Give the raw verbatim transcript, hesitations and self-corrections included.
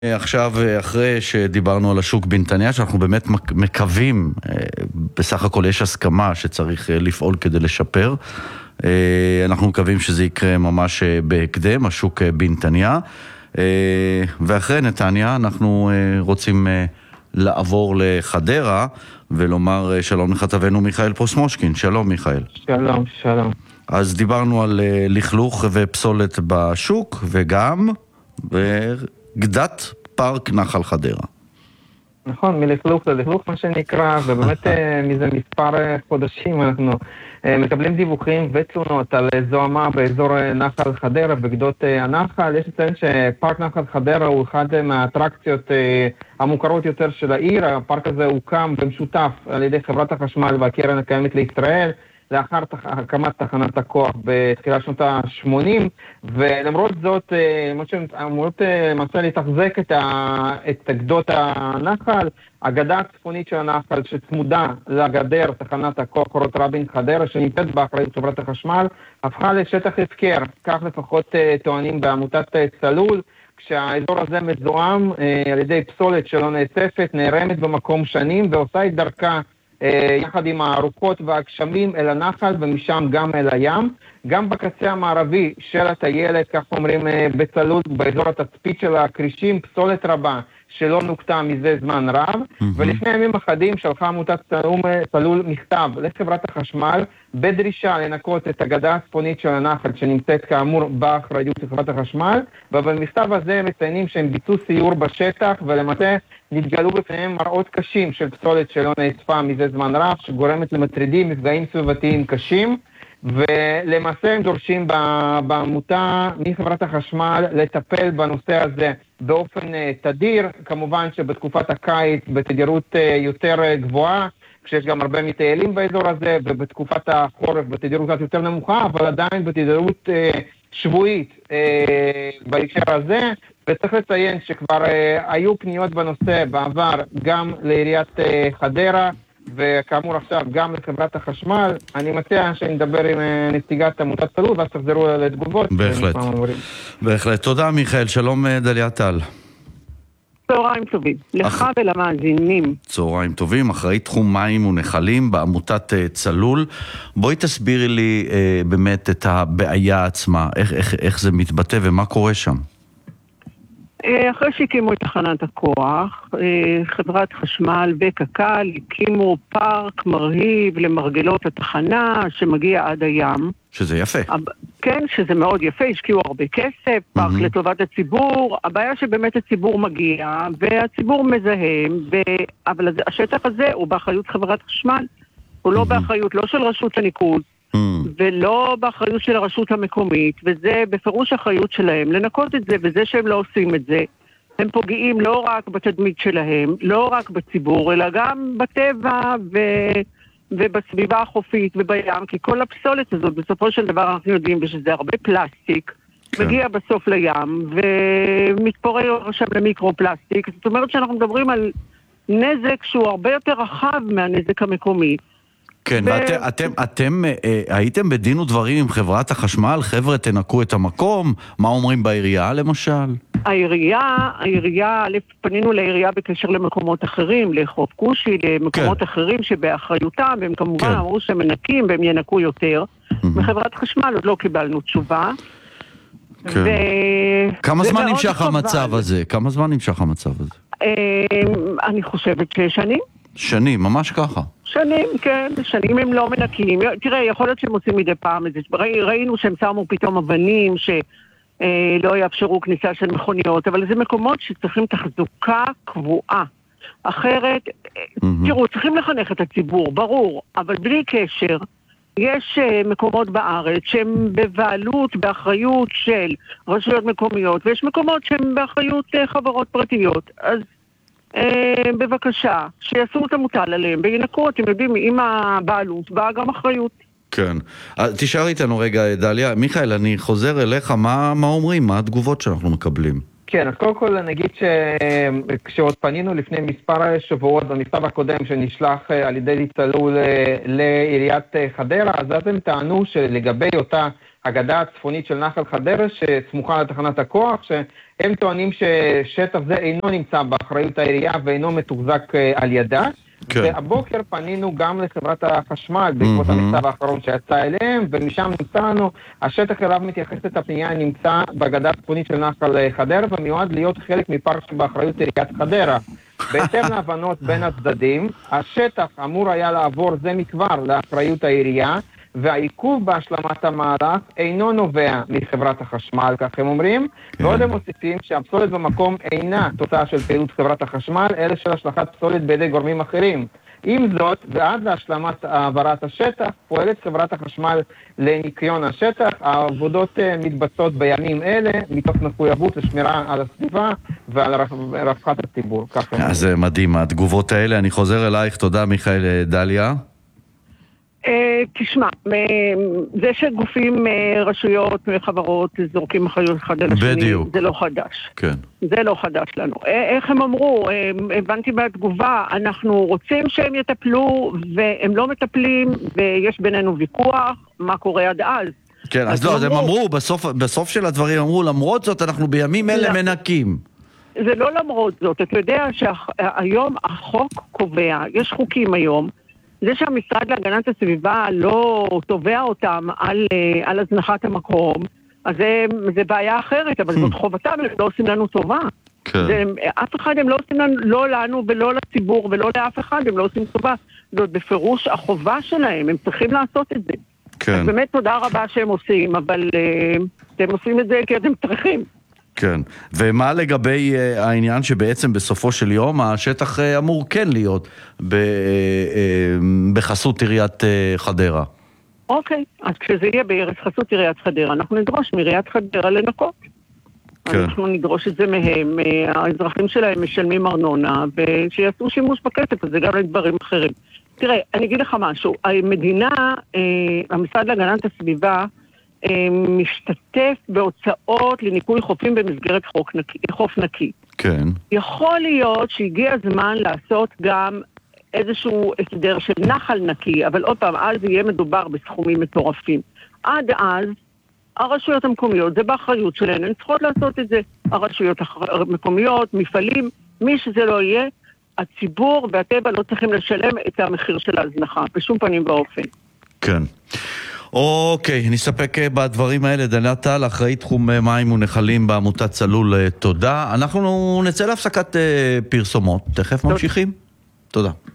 עכשיו, אחרי שדיברנו על השוק בנתניה, שאנחנו באמת מקווים, בסך הכל יש הסכמה שצריך לפעול כדי לשפר, אנחנו מקווים שזה יקרה ממש בהקדם, השוק בנתניה, ואחרי נתניה אנחנו רוצים לעבור לחדרה ולומר שלום לכתבנו מיכאל פוסמושקין. שלום מיכאל. שלום, שלום. אז דיברנו על לכלוך ופסולת בשוק וגם בגדת פארק נחל חדרה. נכון, מלכלוך ללכלוך מה שנקרא, ובאמת מזה מספר חודשים אנחנו מקבלים דיווחים ותלונות על זוהמה באזור נחל חדרה, בגדות הנחל. יש לציין שפארק נחל חדרה הוא אחד מהאטרקציות המוכרות יותר של העיר. הפארק הזה הוקם במשותף על ידי חברת החשמל והקרן הקיימת לישראל, לאחר הקמת תחנת הכוח בתחילת שנות ה-שמונים, ולמרות זאת, מה שהן אמורות למעשה לתחזק את, ה... את גדות הנחל, הגדה הצפונית של הנחל שצמודה לגדר תחנת הכוח אורות רבין חדרה, שנמצאת באחריות חברת החשמל, הפכה לשטח הפקר, כך לפחות טוענים בעמותת צלול, כשהאזור הזה מזוהם על ידי פסולת שלא נאספת, נערמת במקום שנים ועושה את דרכה יחד עם הארוכות והגשמים אל הנחל ומשם גם אל הים. גם בקצה המערבי של הטיילת, כך אומרים בצלול, באזור התצפית של הקרישים, פסולת רבה שלא נוקטה מזה זמן רב. Mm-hmm. ולפני ימים אחדים שלחה עמותת צלול מכתב לחברת החשמל בדרישה לנקות את הגדה הצפונית של הנחל שנמצאת כאמור באחריות לחברת החשמל, ובמכתב הזה מציינים שהם ביצעו סיור בשטח ולמעשה נתגלו בפניהם מראות קשים של פסולת שלא נאספה מזה זמן רב, שגורמת למטרידים מפגעים סביבתיים קשים, ולמעשה הם דורשים בעמותה מחברת החשמל לטפל בנושא הזה באופן תדיר, כמובן שבתקופת הקיץ בתדירות יותר גבוהה, כשיש גם הרבה מטיילים באזור הזה, ובתקופת החורף בתדירות יותר נמוכה, אבל עדיין בתדירות שבועית בהקשר הזה. וצריך לציין שכבר היו פניות בנושא בעבר גם לעיריית חדרה, וכאמור עכשיו גם לחברת החשמל. אני מציע שנדבר עם נציגת עמותת צלול ואז תחזרו לתגובות. בהחלט, בהחלט. תודה מיכאל, שלום דליה טל. צהריים טובים, לך ולמאזינים. צהריים טובים, אחראי תחום מים ונחלים בעמותת צלול. בואי תסבירי לי באמת את הבעיה עצמה, איך, איך, איך זה מתבטא ומה קורה שם. אחרי שהקימו את תחנת הכוח, חברת חשמל וקק"ל הקימו פארק מרהיב למרגלות התחנה שמגיע עד הים. שזה יפה. כן, שזה מאוד יפה, השקיעו הרבה כסף, פארק mm-hmm. לטובת הציבור. הבעיה שבאמת הציבור מגיע והציבור מזהם, ו... אבל השטח הזה הוא באחריות חברת חשמל, הוא לא mm-hmm. באחריות לא של רשות הניקוז, Mm. ולא באחריות של הרשות המקומית, וזה בפירוש אחריות שלהם לנקות את זה, וזה שהם לא עושים את זה הם פוגעים לא רק בתדמית שלהם, לא רק בציבור, אלא גם בטבע ו... ובסביבה החופית ובים, כי כל הפסולת הזאת בסופו של דבר אנחנו יודעים שזה הרבה פלסטיק, כן. מגיע בסוף לים ומתפורר עכשיו למיקרו-פלסטיק. זאת אומרת שאנחנו מדברים על נזק שהוא הרבה יותר רחב מהנזק המקומי. כן, ואתם אתם, אתם, אה, הייתם בדין ודברים עם חברת החשמל, חבר'ה תנקו את המקום, מה אומרים בעירייה למשל? העירייה, העירייה, פנינו לעירייה בקשר למקומות אחרים, לחוף כושי, למקומות כן. אחרים שבאחריותם, והם כמובן כן. אמרו שהם מנקים והם ינקו יותר. Mm-hmm. מחברת חשמל עוד לא קיבלנו תשובה. כן. ו... כמה זמן נמשך המצב הזה? כמה זמן נמשך המצב הזה? אה, אני חושבת ששנים. שנים, ממש ככה. שנים, כן, שנים הם לא מנקים. תראה, יכול להיות שהם עושים מדי פעם את זה. ראינו שהם שמו פתאום אבנים שלא יאפשרו כניסה של מכוניות, אבל זה מקומות שצריכים תחזוקה קבועה. אחרת, mm-hmm. תראו, צריכים לחנך את הציבור, ברור, אבל בלי קשר, יש מקומות בארץ שהם בבעלות, באחריות של רשויות מקומיות, ויש מקומות שהם באחריות חברות פרטיות. אז בבקשה, שיעשו את המוטל עליהם וינקו, אתם יודעים, עם הבעלות באה גם אחריות. כן. תשאר איתנו רגע, דליה. מיכאל, אני חוזר אליך, מה, מה אומרים? מה התגובות שאנחנו מקבלים? כן, אז קודם כל נגיד שכשעוד פנינו לפני מספר שבועות במכתב הקודם שנשלח על ידי צלול לעיריית חדרה, אז אז הם טענו שלגבי אותה הגדה הצפונית של נחל חדרה שסמוכה לתחנת הכוח, הם טוענים ששטח זה אינו נמצא באחריות העירייה ואינו מתוחזק על ידה. כן. והבוקר פנינו גם לחברת החשמל בעקבות Mhm. המכתב האחרון שיצא אליהם, ומשם נמצא לנו, השטח אליו מתייחסת הפנייה נמצא בגדה הצפונית של נחל חדרה, ומיועד להיות חלק מפארק שבאחריות עיריית חדרה. בהתאם להבנות בין הצדדים, השטח אמור היה לעבור זה מכבר לאחריות העירייה, והעיכוב בהשלמת המהלך אינו נובע מחברת החשמל, כך הם אומרים, כן. ועוד הם מוסיפים שהפסולת במקום אינה תוצאה של פעילות חברת החשמל, אלא של השלכת פסולת בידי גורמים אחרים. עם זאת, ועד להשלמת העברת השטח, פועלת חברת החשמל לניקיון השטח. העבודות מתבצעות בימים אלה, מתוך מחויבות לשמירה על הסביבה ועל רווחת הציבור. כך הם אז מדהים, התגובות האלה. אני חוזר אלייך, תודה מיכאל. דליה. תשמע, זה שגופים, רשויות, חברות, זורקים אחריות אחד על השני, זה לא חדש. כן. זה לא חדש לנו. איך הם אמרו, הבנתי בתגובה, אנחנו רוצים שהם יטפלו, והם לא מטפלים, ויש בינינו ויכוח, מה קורה עד אז. כן, אז לא, אז הם אמרו, בסוף של הדברים אמרו, למרות זאת אנחנו בימים אלה מנקים. זה לא למרות זאת, אתה יודע שהיום החוק קובע, יש חוקים היום, זה שהמשרד להגנת הסביבה לא תובע אותם על, על הזנחת המקום, אז זה, זה בעיה אחרת, אבל זאת חובתם, הם לא עושים לנו טובה. כן. זה, אף אחד הם לא עושים לנו, לא לנו ולא לציבור ולא לאף אחד, הם לא עושים טובה. זאת בפירוש החובה שלהם, הם צריכים לעשות את זה. כן. אז באמת תודה רבה שהם עושים, אבל uh, אתם עושים את זה כי אתם צריכים. כן, ומה לגבי uh, העניין שבעצם בסופו של יום השטח uh, אמור כן להיות ב, uh, uh, בחסות עיריית uh, חדרה? אוקיי, אז כשזה יהיה בארץ חסות עיריית חדרה, אנחנו נדרוש מעיריית חדרה לנקות. כן. אנחנו נדרוש את זה מהם, האזרחים שלהם משלמים ארנונה, ושיעשו שימוש בכסף, אז זה גם לדברים אחרים. תראה, אני אגיד לך משהו, המדינה, אה, המשרד להגנת הסביבה, אה, משתתף בהוצאות לניקוי חופים במסגרת חוק נקי, חוף נקי. כן. יכול להיות שהגיע הזמן לעשות גם איזשהו הסדר של נחל נקי, אבל עוד פעם, אז יהיה מדובר בסכומים מטורפים. עד אז, הרשויות המקומיות, זה באחריות שלהן, הן צריכות לעשות את זה. הרשויות המקומיות, מפעלים, מי שזה לא יהיה, הציבור והטבע לא צריכים לשלם את המחיר של ההזנחה, בשום פנים ואופן. כן. אוקיי, נסתפק בדברים האלה. דליה טל, אחראית תחום מים ונחלים בעמותת צלול, תודה. אנחנו נצא להפסקת פרסומות, תכף ממשיכים. תודה.